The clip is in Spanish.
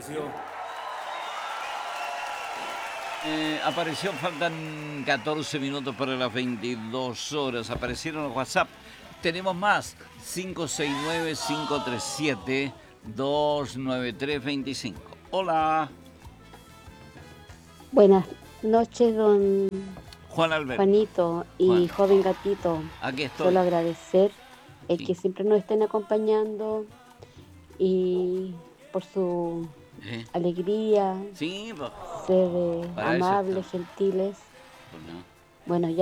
Apareció, faltan 14 minutos para las 22 horas. Aparecieron los WhatsApp. Tenemos más. 569-537-29325. Hola. Buenas noches, don Juan Alberto. Juanito y Juan. joven gatito. Aquí estoy. Solo agradecer el Sí. que siempre nos estén acompañando y por su alegría, Sí, pues, ser para eso amables, estamos. gentiles. Pues no. Bueno, ya